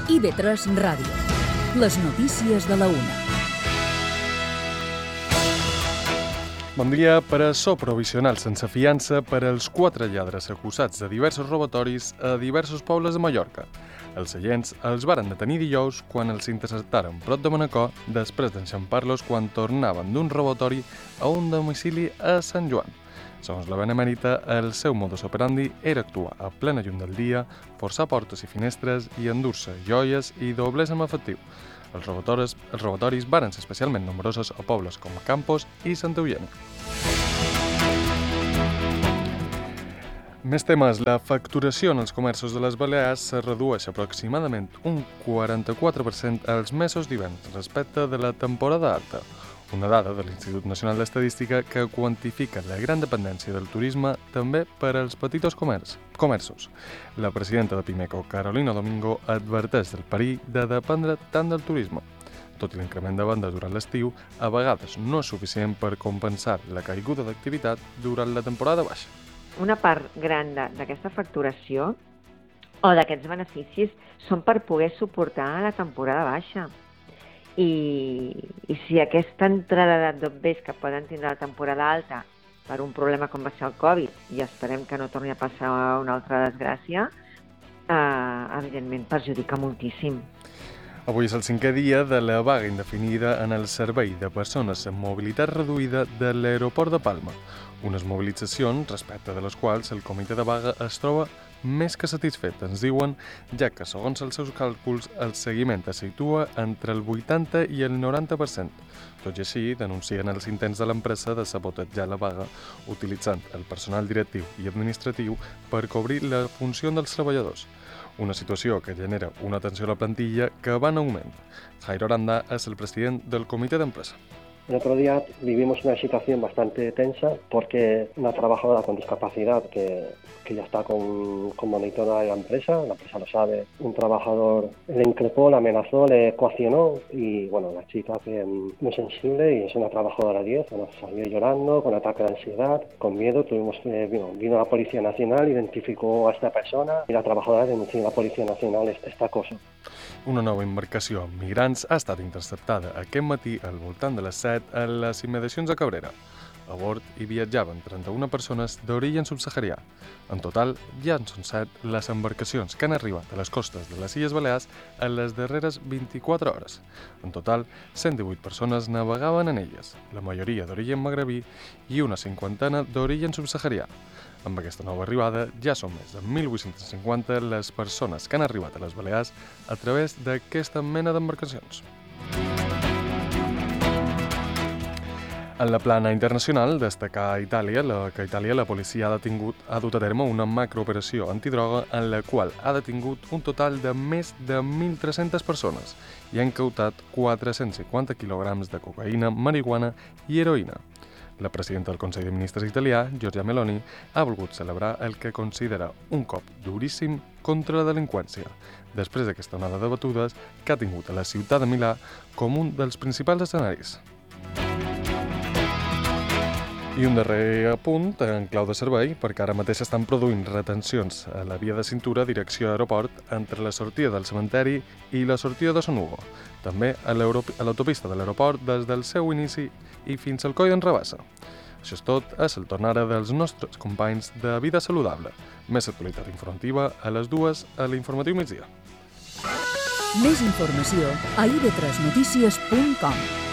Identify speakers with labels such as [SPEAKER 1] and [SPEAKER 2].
[SPEAKER 1] IB3 Ràdio. Les notícies de la una.
[SPEAKER 2] Bon dia. Presó provisional sense fiança per als 4 lladres acusats de diversos robatoris a diversos pobles de Mallorca. Els agents els varen detenir dijous quan els interceptaren prop de Manacor després d'enxampar-los quan tornaven d'un robatori a un domicili a Sant Joan. Segons la Benemèrita, el seu modus operandi era actuar a plena llum del dia, forçar portes i finestres i endur-se joies i doblers amb efectiu. Els robatoris varen ser especialment nombrosos a pobles com Campos i Santa Eugènia. Més temes. La facturació en els comerços de les Balears se redueix aproximadament un 44% als mesos d'hivern respecte de la temporada alta. Una dada de l'Institut Nacional d'Estadística que quantifica la gran dependència del turisme també per als petits comerços. La presidenta de Pimeco, Carolina Domingo, adverteix del perill de dependre tant del turisme. Tot i l'increment de vendes durant l'estiu, a vegades no és suficient per compensar la caiguda d'activitat durant la temporada baixa.
[SPEAKER 3] Una part gran d'aquesta facturació o d'aquests beneficis són per poder suportar la temporada baixa. I si aquesta entrada d'obvers que poden tindre la temporada alta per un problema com va ser el Covid, i esperem que no torni a passar una altra desgràcia, evidentment perjudica moltíssim.
[SPEAKER 2] Avui és el 5è dia de la vaga indefinida en el servei de persones amb mobilitat reduïda de l'aeroport de Palma. Unes mobilitzacions respecte de les quals el comitè de vaga es troba més que satisfet, ens diuen, ja que, segons els seus càlculs, el seguiment es situa entre el 80 i el 90%. Tot i així, denuncien els intents de l'empresa de sabotejar la vaga utilitzant el personal directiu i administratiu per cobrir la funció dels treballadors. Una situació que genera una tensió a la plantilla que va en augment. Jairo Aranda es el president del comitè d'empresa.
[SPEAKER 4] El otro día vivimos una situación bastante tensa porque una trabajadora con discapacidad que ya está con monitorada de la empresa lo sabe, un trabajador le increpó, la amenazó, le coaccionó y bueno, la chica que es muy sensible y es una trabajadora 10, salió llorando, con ataque de ansiedad, con miedo, vino la Policía Nacional, identificó a esta persona y la trabajadora denunció a la Policía Nacional este acoso.
[SPEAKER 2] Una nova embarcació amb migrants ha estat interceptada aquest matí al voltant de les 7 a les immediacions de Cabrera. A bord hi viatjaven 31 persones d'origen subsaharià. En total, ja en són 7 les embarcacions que han arribat a les costes de les Illes Balears en les darreres 24 hores. En total, 118 persones navegaven en elles, la majoria d'origen magrebí i una cinquantena d'origen subsaharià. Amb aquesta nova arribada, ja són més de 1.850 les persones que han arribat a les Balears a través d'aquesta mena d'embarcacions. En la plana internacional, destacar a Itàlia, la policia ha dut a terme una macrooperació antidroga en la qual ha detingut un total de més de 1.300 persones i ha incautat 450 quilograms de cocaïna, marihuana i heroïna. La presidenta del Consell de Ministres italià, Giorgia Meloni, ha volgut celebrar el que considera un cop duríssim contra la delinqüència, després d'aquesta onada de batudes que ha tingut a la ciutat de Milà com un dels principals escenaris. I un darrer apunt en clau de servei, perquè ara mateix estan produint retencions a la via de cintura direcció aeroport entre la sortida del cementeri i la sortida de Son Hugo. També a l'autopista de l'aeroport des del seu inici i fins al coll d'en Rabassa. Això és tot, és el torn ara dels nostres companys de Vida Saludable. Més actualitat informativa a les 2 a l'informatiu migdia.
[SPEAKER 1] Més informació a ib3notícies.com.